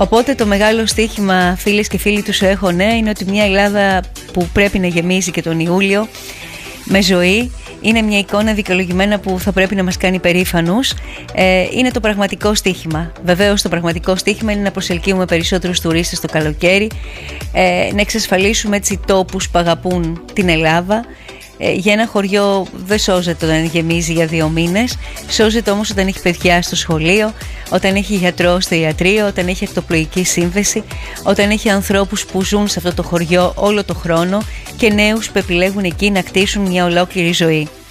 Οπότε το μεγάλο στοίχημα, φίλες και φίλοι του ΣΟΕΧΟ ΝΕ, είναι ότι μια Ελλάδα που πρέπει να γεμίζει και τον Ιούλιο με ζωή είναι μια εικόνα δικαιολογημένα που θα πρέπει να μας κάνει περήφανους. Είναι το πραγματικό στοίχημα. Βεβαίως το πραγματικό στοίχημα είναι να προσελκύουμε περισσότερους τουρίστες το καλοκαίρι, να εξασφαλίσουμε έτσι τόπους που αγαπούν την Ελλάδα. Για ένα χωριό δεν σώζεται όταν γεμίζει για 2 μήνες, σώζεται όμως όταν έχει παιδιά στο σχολείο, όταν έχει γιατρό στο ιατρείο, όταν έχει ακτοπλοϊκή σύνδεση, όταν έχει ανθρώπους που ζουν σε αυτό το χωριό όλο το χρόνο και νέους που επιλέγουν εκεί να κτίσουν μια ολόκληρη ζωή.